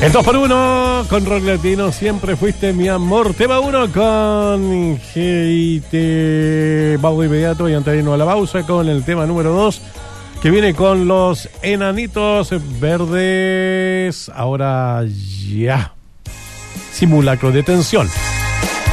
El 2x1 con rock latino, siempre fuiste mi amor. Tema 1 con GIT. Vamos de inmediato y antes de irnos a la pausa con el tema número 2, que viene con los Enanitos Verdes. Ahora ya. Simulacro de tensión.